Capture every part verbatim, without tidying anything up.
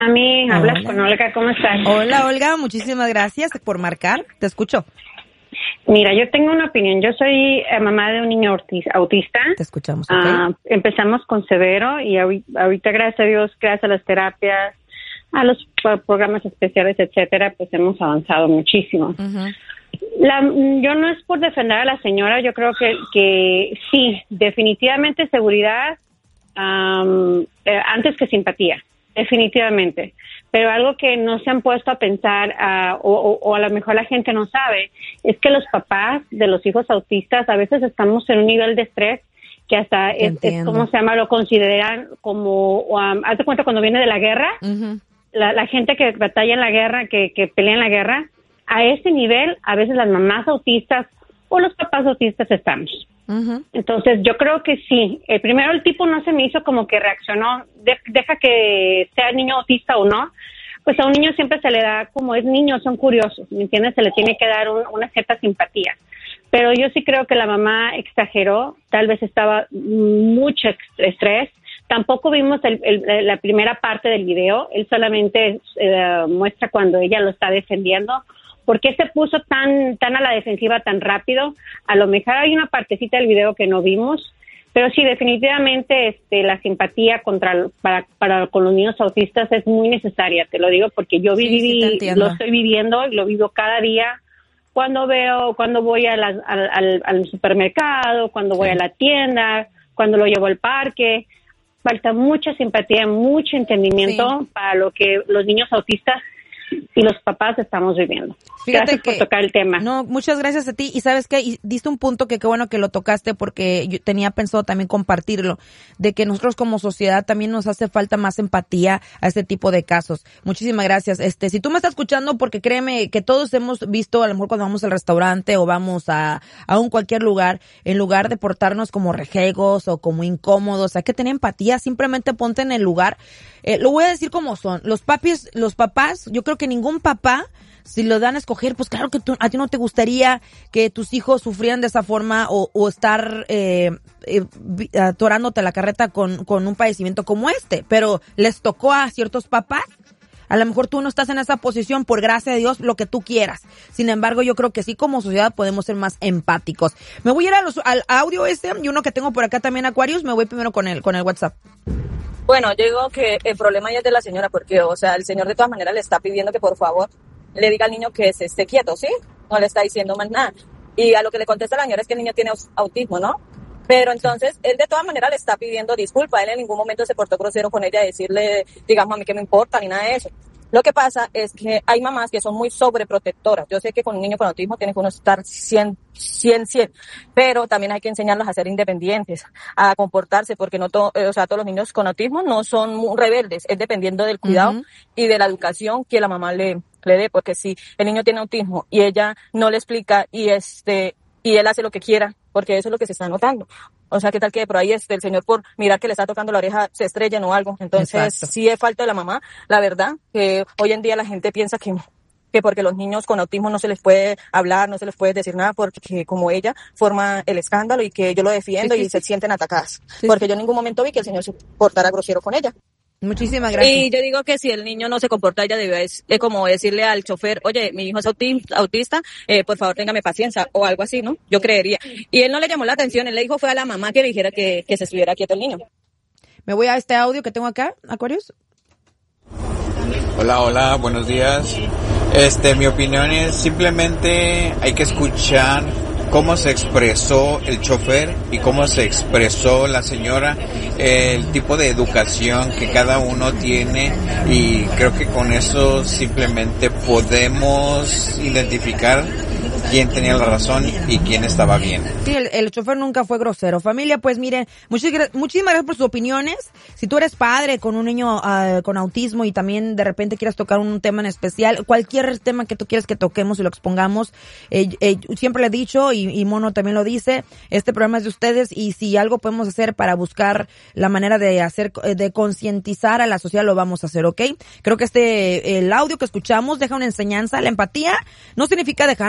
A mí, hablas Hola. con Olga, ¿cómo estás? Hola, Olga, muchísimas gracias por marcar, te escucho. Mira, yo tengo una opinión, yo soy eh, mamá de un niño autista. Te escuchamos, okay. Uh, empezamos con severo y ahorita, ahorita, gracias a Dios, gracias a las terapias, a los programas especiales, etcétera, pues hemos avanzado muchísimo. Uh-huh. La, yo no es por defender a la señora, yo creo que, que sí, definitivamente seguridad um, eh, antes que simpatía. Definitivamente, pero algo que no se han puesto a pensar uh, o, o, o a lo mejor la gente no sabe es que los papás de los hijos autistas a veces estamos en un nivel de estrés que hasta es, es como se llama, lo consideran como, um, haz de cuenta cuando viene de la guerra, uh-huh. la, la gente que batalla en la guerra, que, que pelea en la guerra, a ese nivel a veces las mamás autistas o los papás autistas estamos. Uh-huh. Entonces, yo creo que sí. El primero, el tipo no se me hizo como que reaccionó, de, deja que sea niño autista o no, pues a un niño siempre se le da, como es niño, son curiosos, ¿me entiendes? Se le tiene que dar un, una cierta simpatía. Pero yo sí creo que la mamá exageró, tal vez estaba mucho estrés. Tampoco vimos el, el, la primera parte del video, él solamente eh, muestra cuando ella lo está defendiendo. ¿Por qué se puso tan tan a la defensiva tan rápido? A lo mejor hay una partecita del video que no vimos, pero sí, definitivamente este, la simpatía contra para, para con los niños autistas es muy necesaria, te lo digo porque yo viví, sí, sí lo estoy viviendo y lo vivo cada día cuando veo, cuando voy a la, al, al, al supermercado, cuando voy sí. a la tienda, cuando lo llevo al parque. Falta mucha simpatía, mucho entendimiento sí. para lo que los niños autistas y los papás estamos viviendo. Fíjate gracias que, por tocar el tema. No, muchas gracias a ti. Y sabes qué, y diste un punto que qué bueno que lo tocaste porque yo tenía pensado también compartirlo, de que nosotros como sociedad también nos hace falta más empatía a este tipo de casos. Muchísimas gracias. Este, si tú me estás escuchando, porque créeme que todos hemos visto, a lo mejor cuando vamos al restaurante o vamos a, a un cualquier lugar, en lugar de portarnos como rejegos o como incómodos, hay que tener empatía, simplemente ponte en el lugar. Eh, lo voy a decir como son. Los papis, los papás, yo creo que ningún papá, si lo dan a escoger, pues claro que tú, a ti no te gustaría que tus hijos sufrieran de esa forma o, o estar eh, eh, atorándote la carreta con, con un padecimiento como este, pero les tocó a ciertos papás. A lo mejor tú no estás en esa posición, por gracia de Dios, lo que tú quieras. Sin embargo, yo creo que sí, como sociedad podemos ser más empáticos. Me voy a ir a los, al audio este, y uno que tengo por acá también, Aquarius, me voy primero con el, con el WhatsApp. Bueno, yo digo que el problema ya es de la señora, porque, o sea, el señor de todas maneras le está pidiendo que por favor le diga al niño que se esté quieto, ¿sí? No le está diciendo más nada. Y a lo que le contesta la señora es que el niño tiene autismo, ¿no? Pero entonces, él de todas maneras le está pidiendo disculpas. Él en ningún momento se portó grosero con ella, decirle, digamos, a mí que me importa, ni nada de eso. Lo que pasa es que hay mamás que son muy sobreprotectoras. Yo sé que con un niño con autismo tiene que uno estar cien, cien, cien, pero también hay que enseñarlos a ser independientes, a comportarse, porque no to, o sea, todos los niños con autismo no son muy rebeldes, es dependiendo del cuidado uh-huh. y de la educación que la mamá le, le dé, porque si el niño tiene autismo y ella no le explica y este, y él hace lo que quiera, porque eso es lo que se está notando. O sea, ¿qué tal que por ahí este, el señor por mirar que le está tocando la oreja se estrellen o algo? Entonces, exacto. Sí es falta de la mamá. La verdad, que hoy en día la gente piensa que, que porque los niños con autismo no se les puede hablar, no se les puede decir nada, porque como ella forma el escándalo y que yo lo defiendo sí, sí, y sí. se sienten atacadas. Sí, porque sí. yo en ningún momento vi que el señor se portara grosero con ella. Muchísimas gracias. Y yo digo que si el niño no se comporta, ella debe es, es como decirle al chofer, oye, mi hijo es autista, eh, por favor, téngame paciencia, o algo así, ¿no? Yo creería. Y él no le llamó la atención, él le dijo fue a la mamá que le dijera que, que se estuviera quieto el niño. Me voy a este audio que tengo acá, Aquarius. Hola, hola, buenos días. Este, mi opinión es simplemente hay que escuchar cómo se expresó el chofer y cómo se expresó la señora, el tipo de educación que cada uno tiene, y creo que con eso simplemente podemos identificar quién tenía la razón y quién estaba bien. Sí, el, el chofer nunca fue grosero. Familia, pues miren, muchísimas, muchísimas gracias por sus opiniones. Si tú eres padre con un niño uh, con autismo y también de repente quieres tocar un tema en especial, cualquier tema que tú quieras que toquemos y lo expongamos, eh, eh, siempre le he dicho, y, y Mono también lo dice, este programa es de ustedes, y si algo podemos hacer para buscar la manera de hacer, de concientizar a la sociedad, lo vamos a hacer, ¿ok? Creo que este, el audio que escuchamos deja una enseñanza. La empatía no significa dejar de poner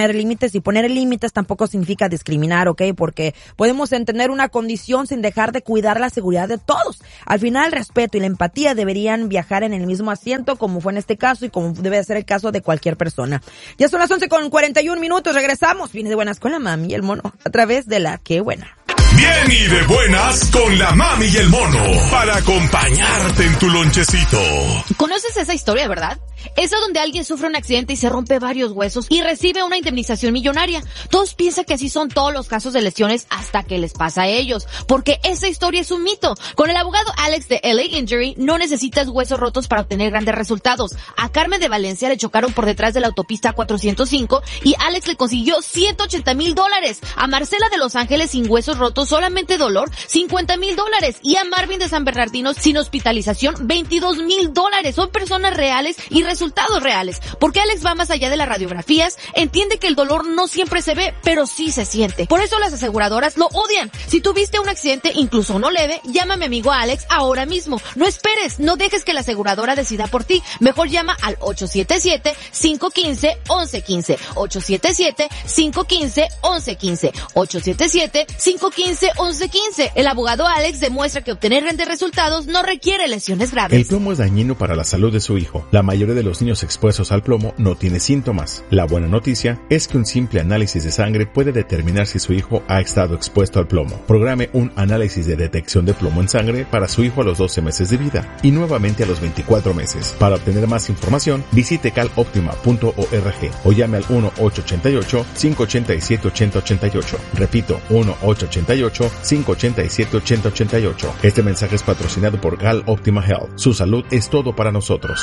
poner límites, y poner límites tampoco significa discriminar, ¿ok? Porque podemos entender una condición sin dejar de cuidar la seguridad de todos. Al final, el respeto y la empatía deberían viajar en el mismo asiento, como fue en este caso y como debe ser el caso de cualquier persona. Ya son las once con cuarenta y un minutos, regresamos. Viene de buenas con la mami y el mono a través de la Qué Buena. Bien y de buenas con la mami y el mono para acompañarte en tu lonchecito. ¿Conoces esa historia, verdad? Esa donde alguien sufre un accidente y se rompe varios huesos y recibe una indemnización millonaria. Todos piensan que así son todos los casos de lesiones hasta que les pasa a ellos, porque esa historia es un mito. Con el abogado Alex de L A Injury no necesitas huesos rotos para obtener grandes resultados. A Carmen de Valencia le chocaron por detrás de la autopista cuatrocientos cinco y Alex le consiguió ciento ochenta mil dólares. A Marcela de Los Ángeles sin huesos rotos, solamente dolor, cincuenta mil dólares. Y a Marvin de San Bernardino sin hospitalización, veintidós mil dólares. Son personas reales y resultados reales. Porque Alex va más allá de las radiografías, entiende que el dolor no siempre se ve, pero sí se siente. Por eso las aseguradoras lo odian. Si tuviste un accidente, incluso uno leve, llama a mi amigo Alex ahora mismo. No esperes, no dejes que la aseguradora decida por ti. Mejor llama al ocho siete siete, cinco uno cinco, once uno cinco. ocho siete siete, cinco uno cinco, once uno cinco. ocho siete siete, cinco uno cinco, once uno cinco. El abogado Alex demuestra que obtener grandes resultados no requiere lesiones graves. El plomo es dañino para la salud de su hijo. La mayoría de los niños expuestos al plomo no tiene síntomas. La buena noticia es que un simple análisis de sangre puede determinar si su hijo ha estado expuesto al plomo. Programe un análisis de detección de plomo en sangre para su hijo a los doce meses de vida y nuevamente a los veinticuatro meses. Para obtener más información, visite cal optima punto org o llame al uno ocho ocho ocho, cinco ocho siete, ocho cero ocho ocho. Repito, uno ocho ocho ocho, cinco ocho siete, ocho cero ocho ocho. Este mensaje es patrocinado por Cal Optima Health. Su salud es todo para nosotros.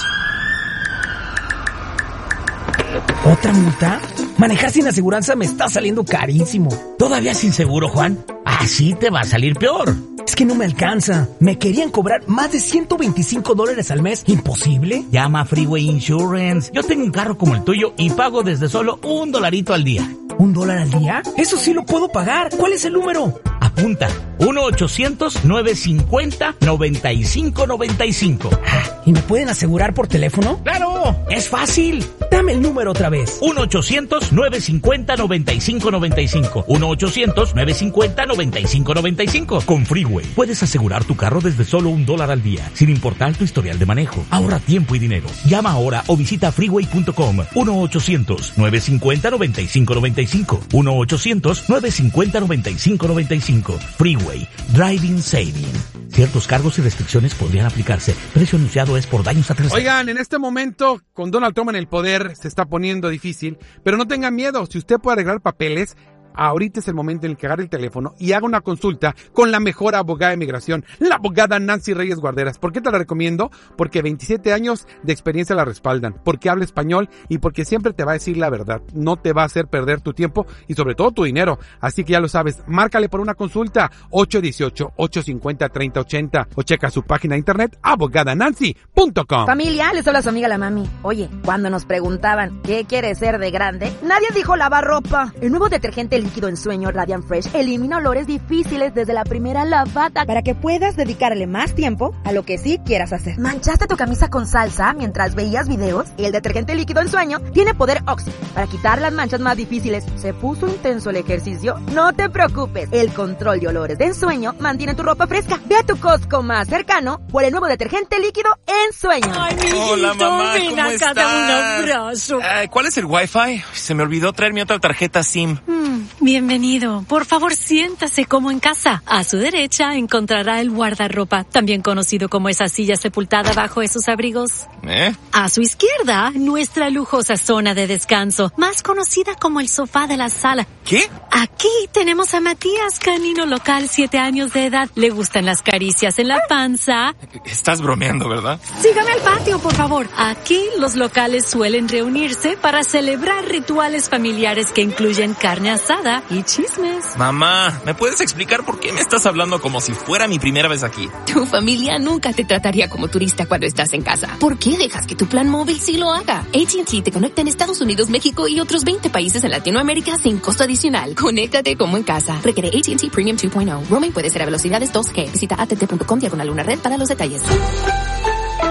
¿Otra multa? Manejar sin aseguranza me está saliendo carísimo. ¿Todavía sin seguro, Juan? Así te va a salir peor. Es que no me alcanza. Me querían cobrar más de ciento veinticinco dólares al mes. ¿Imposible? Llama a Freeway Insurance. Yo tengo un carro como el tuyo y pago desde solo un dolarito al día. ¿Un dólar al día? Eso sí lo puedo pagar. ¿Cuál es el número? Apunta. uno ochocientos, novecientos cincuenta, noventa y cinco noventa y cinco. ¿Y me pueden asegurar por teléfono? ¡Claro! ¡Es fácil! Dame el número otra vez. uno ochocientos, novecientos cincuenta, noventa y cinco noventa y cinco. uno ochocientos, novecientos cincuenta, noventa y cinco noventa y cinco. Con Freeway puedes asegurar tu carro desde solo un dólar al día, sin importar tu historial de manejo. Ahorra tiempo y dinero. Llama ahora o visita freeway punto com. uno ochocientos, novecientos cincuenta, noventa y cinco noventa y cinco. uno ochocientos, novecientos cincuenta, noventa y cinco noventa y cinco. Freeway. Driving Saving. Ciertos cargos y restricciones podrían aplicarse. Precio anunciado es por daños a terceros. Oigan, en este momento, con Donald Trump en el poder, se está poniendo difícil, pero no tengan miedo. Si usted puede arreglar papeles, ahorita es el momento en el que agarre el teléfono y haga una consulta con la mejor abogada de migración, la abogada Nancy Reyes Guarderas. ¿Por qué te la recomiendo? Porque veintisiete años de experiencia la respaldan, porque habla español y porque siempre te va a decir la verdad. No te va a hacer perder tu tiempo y sobre todo tu dinero. Así que ya lo sabes, márcale por una consulta ocho uno ocho, ocho cinco cero, tres cero ocho cero o checa su página de internet abogada nancy punto com. Familia, les habla su amiga la mami. Oye, cuando nos preguntaban ¿qué quieres ser de grande? Nadie dijo lavar ropa. El nuevo detergente líquido en sueño Radiant Fresh elimina olores difíciles desde la primera lavada para que puedas dedicarle más tiempo a lo que sí quieras hacer. ¿Manchaste tu camisa con salsa mientras veías videos? El detergente líquido en sueño tiene poder Oxy para quitar las manchas más difíciles. ¿Se puso intenso el ejercicio? No te preocupes, el control de olores de ensueño mantiene tu ropa fresca. Ve a tu Costco más cercano por el nuevo detergente líquido en sueño. Ay, mi hijito, hola, mamá, ven ¿cómo acá, estás? Dame un abrazo. Eh, ¿Cuál es el Wi-Fi? Se me olvidó traer mi otra tarjeta SIM. Mm, bienvenido. Por favor, siéntase como en casa. A su derecha encontrará el guardarropa, también conocido como esa silla sepultada bajo esos abrigos. ¿Eh? A su izquierda, nuestra lujosa zona de descanso, más conocida como el sofá de la sala. ¿Qué? Aquí tenemos a Matías, canino local, siete años de edad. Le gustan las caricias en la panza. Estás bromeando, ¿verdad? Sígame al patio, por favor. Aquí los locales suelen reunirse para celebrar rituales familiares que incluyen carne asada y chismes. Mamá, ¿me puedes explicar por qué me estás hablando como si fuera mi primera vez aquí? Tu familia nunca te trataría como turista cuando estás en casa. ¿Por qué dejas que tu plan móvil sí lo haga? A T and T te conecta en Estados Unidos, México y otros veinte países en Latinoamérica sin costo adicional. Conéctate como en casa. Requiere A T and T Premium dos punto cero. Roaming puede ser a velocidades dos G. Visita att punto com diagonal una red para los detalles.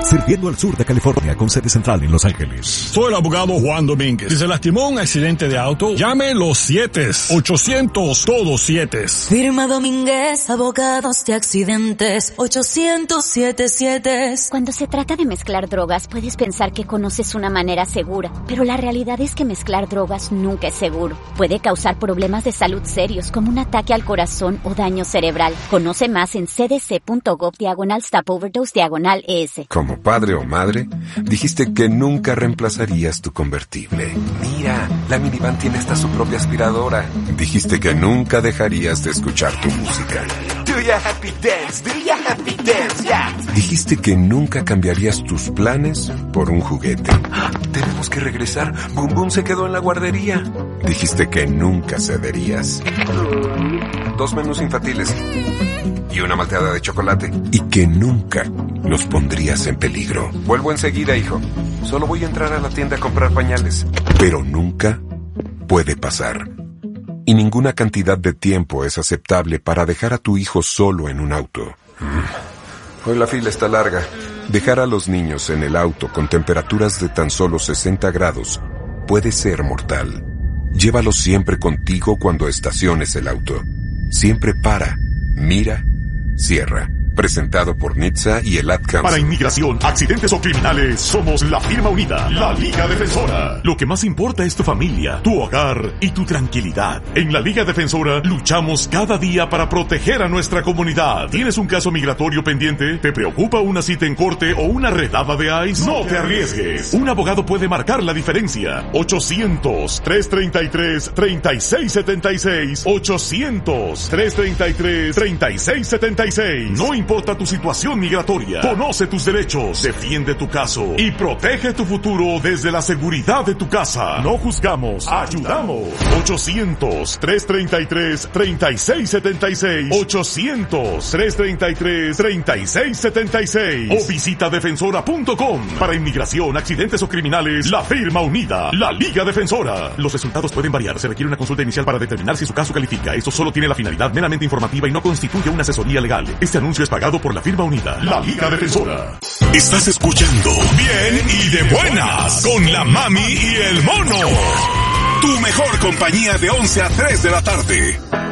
sirviendo al sur de California con sede central en Los Ángeles. Soy el abogado Juan Domínguez. Si se lastimó en un accidente de auto, llame los siete, ochocientos, todos siete. Firma Domínguez, abogados de accidentes, ochocientos siete siete. Cuando se trata de mezclar drogas, puedes pensar que conoces una manera segura, pero la realidad es que mezclar drogas nunca es seguro. Puede causar problemas de salud serios como un ataque al corazón o daño cerebral. Conoce más en cdc.gov diagonal stop overdose diagonal es. Como padre o madre, dijiste que nunca reemplazarías tu convertible. Mira, la minivan tiene hasta su propia aspiradora. Dijiste que nunca dejarías de escuchar tu música. Do ya happy dance, do ya happy dance, yeah. Dijiste que nunca cambiarías tus planes por un juguete. Tenemos que regresar. Boom Boom se quedó en la guardería. Dijiste que nunca cederías. Dos menús infantiles y una malteada de chocolate. Y que nunca los pondrías en peligro. Vuelvo enseguida, hijo. Solo voy a entrar a la tienda a comprar pañales. Pero nunca puede pasar. Y ninguna cantidad de tiempo es aceptable para dejar a tu hijo solo en un auto. Hoy la fila está larga. Dejar a los niños en el auto con temperaturas de tan solo sesenta grados puede ser mortal. Llévalos siempre contigo cuando estaciones el auto. Siempre para, mira, cierra. Presentado por N H T S A y el Ad Council. Para inmigración, accidentes o criminales, somos la firma unida, la Liga Defensora. Lo que más importa es tu familia, tu hogar y tu tranquilidad. En la Liga Defensora luchamos cada día para proteger a nuestra comunidad. ¿Tienes un caso migratorio pendiente? ¿Te preocupa una cita en corte o una redada de ICE? No te arriesgues. Un abogado puede marcar la diferencia. ochocientos, trescientos treinta y tres, treinta y seis setenta y seis. ochocientos, trescientos treinta y tres, treinta y seis setenta y seis. No importa tu situación migratoria. Conoce tus derechos, defiende tu caso y protege tu futuro desde la seguridad de tu casa. No juzgamos, ayudamos. ochocientos, trescientos treinta y tres, treinta y seis setenta y seis. ochocientos, trescientos treinta y tres, treinta y seis setenta y seis. O visita defensora punto com. Para inmigración, accidentes o criminales, la firma unida, la Liga Defensora. Los resultados pueden variar. Se requiere una consulta inicial para determinar si su caso califica. Esto solo tiene la finalidad meramente informativa y no constituye una asesoría legal. Este anuncio es pagado por la firma unida, la Liga Defensora. Estás escuchando Bien y de Buenas con la Mami y el Mono. Tu mejor compañía de once a tres de la tarde.